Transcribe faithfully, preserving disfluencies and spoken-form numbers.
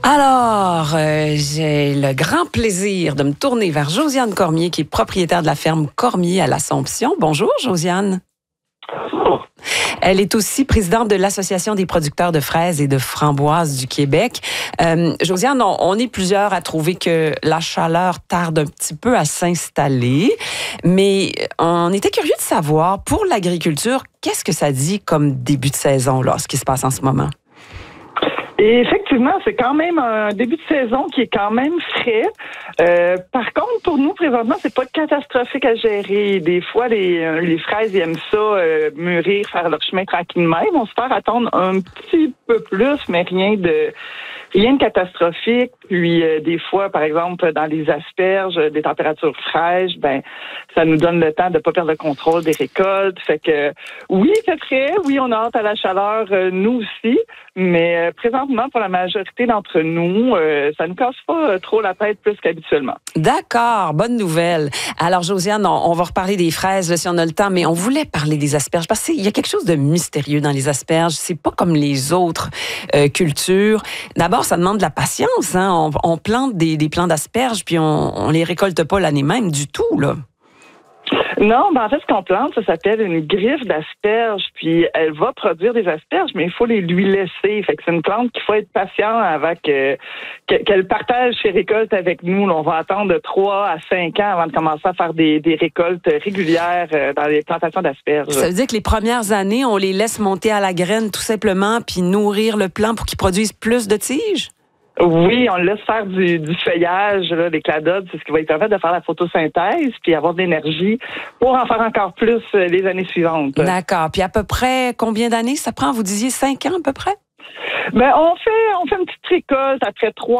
Alors, euh, j'ai le grand plaisir de me tourner vers Josiane Cormier, qui est propriétaire de la ferme Cormier à l'Assomption. Bonjour, Josiane. Elle est aussi présidente de l'Association des producteurs de fraises et de framboises du Québec. Euh, Josiane, on, on est plusieurs à trouver que la chaleur tarde un petit peu à s'installer, mais on était curieux de savoir, pour l'agriculture, qu'est-ce que ça dit comme début de saison, là, ce qui se passe en ce moment? Et effectivement, c'est quand même un début de saison qui est quand même frais. Euh, par contre, pour nous, présentement, c'est pas catastrophique à gérer. Des fois, les, les fraises, ils aiment ça, euh, mûrir, faire leur chemin tranquillement. Ils vont se faire attendre un petit peu plus, mais rien de rien de catastrophique. Puis, euh, des fois, par exemple, dans les asperges, des températures fraîches, ben, ça nous donne le temps de pas perdre le contrôle des récoltes. Fait que, oui, c'est frais. Oui, on a hâte à la chaleur, euh, nous aussi. Mais euh, présentement, pour la majorité d'entre nous, euh, ça ne casse pas trop la tête plus qu'habituellement. D'accord, bonne nouvelle. Alors, Josiane, on, on va reparler des fraises là, si on a le temps, mais on voulait parler des asperges parce qu'il y a quelque chose de mystérieux dans les asperges. C'est pas comme les autres euh, cultures. D'abord, ça demande de la patience. Hein? On, on plante des, des plants d'asperges, puis on, on les récolte pas l'année même du tout, là. Non, ben en fait, ce qu'on plante, ça s'appelle une griffe d'asperges, puis elle va produire des asperges, mais il faut les lui laisser. Fait que c'est une plante qu'il faut être patient avec, euh, qu'elle partage ses récoltes avec nous. Là, on va attendre de trois à cinq ans avant de commencer à faire des, des récoltes régulières euh, dans les plantations d'asperges. Ça veut dire que les premières années, on les laisse monter à la graine tout simplement, puis nourrir le plant pour qu'il produise plus de tiges? Oui, on laisse faire du, du feuillage, là, des cladodes, c'est ce qui va lui permettre de faire la photosynthèse puis avoir de l'énergie pour en faire encore plus les années suivantes. D'accord. Puis à peu près combien d'années ça prend? Vous disiez cinq ans à peu près? Ben on fait on fait une petite récolte après trois